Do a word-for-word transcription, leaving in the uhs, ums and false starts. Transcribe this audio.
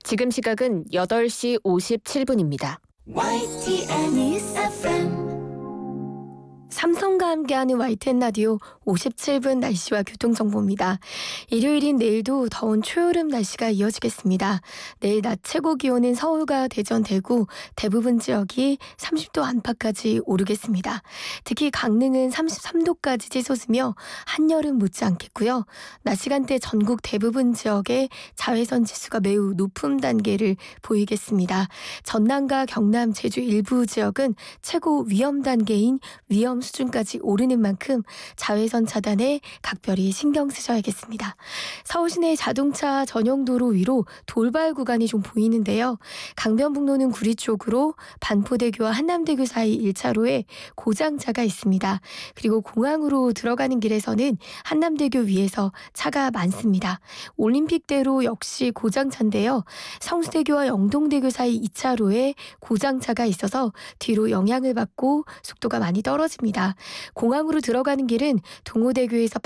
지금 시각은 여덟 시 오십칠 분입니다. 와이티엔 News 에프엠 삼성과 함께하는 와이티엔 라디오 오십칠 분 날씨와 교통정보입니다. 일요일인 내일도 더운 초여름 날씨가 이어지겠습니다. 내일 낮 최고 기온은 서울과 대전, 대구 대부분 지역이 삼십 도 안팎까지 오르겠습니다. 특히 강릉은 삼십삼 도까지 치솟으며 한여름 못지않겠고요. 낮 시간대 전국 대부분 지역의 자외선 지수가 매우 높은 단계를 보이겠습니다. 전남과 경남, 제주 일부 지역은 최고 위험 단계인 위험 수준까지 오르는 만큼 자외선 차단에 각별히 신경 쓰셔야겠습니다. 서울 시내 자동차 전용 도로 위로 돌발 구간이 좀 보이는데요. 강변북로는 구리 쪽으로 반포대교와 한남대교 사이 일 차로에 고장차가 있습니다. 그리고 공항으로 들어가는 길에서는 한남대교 위에서 차가 많습니다. 올림픽대로 역시 고장차인데요. 성수대교와 영동대교 사이 이 차로에 고장차가 있어서 뒤로 영향을 받고 속도가 많이 떨어집니다. 공항으로 들어가는 길은 동호대교에서